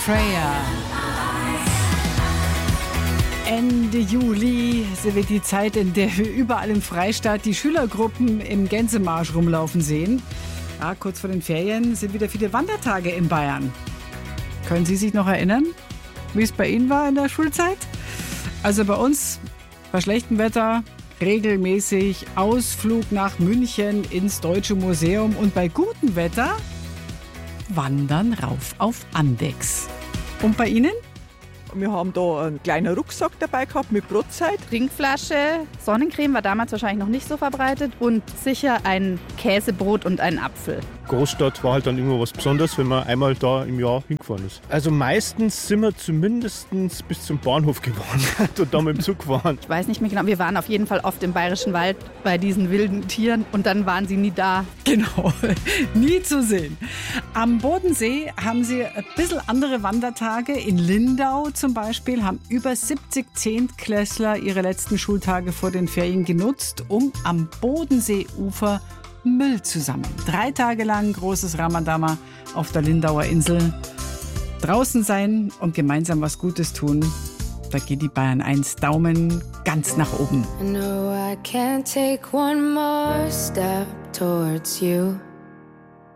Freya. Ende Juli wird die Zeit, in der wir überall im Freistaat die Schülergruppen im Gänsemarsch rumlaufen sehen. Ja, kurz vor den Ferien sind wieder viele Wandertage in Bayern. Können Sie sich noch erinnern, wie es bei Ihnen war in der Schulzeit? Also bei uns, bei schlechtem Wetter, regelmäßig Ausflug nach München ins Deutsche Museum und bei gutem Wetter wandern rauf auf Andechs. Und bei Ihnen? Wir haben da einen kleinen Rucksack dabei gehabt mit Brotzeit. Trinkflasche, Sonnencreme war damals wahrscheinlich noch nicht so verbreitet und sicher ein Käsebrot und einen Apfel. Großstadt war halt dann immer was Besonderes, wenn man einmal da im Jahr hingefahren ist. Also meistens sind wir zumindest bis zum Bahnhof gewandert und dann mit dem Zug gefahren. Ich weiß nicht mehr genau, wir waren auf jeden Fall oft im Bayerischen Wald bei diesen wilden Tieren und dann waren sie nie da. Genau, nie zu sehen. Am Bodensee haben sie ein bisschen andere Wandertage. In Lindau zum Beispiel haben über 70 Zehntklässler ihre letzten Schultage vor den Ferien genutzt, um am Bodenseeufer Müll zu sammeln. 3 Tage lang großes Ramadama auf der Lindauer Insel. Draußen sein und gemeinsam was Gutes tun. Da geht die Bayern 1 Daumen ganz nach oben. I know I can't take one more step towards you.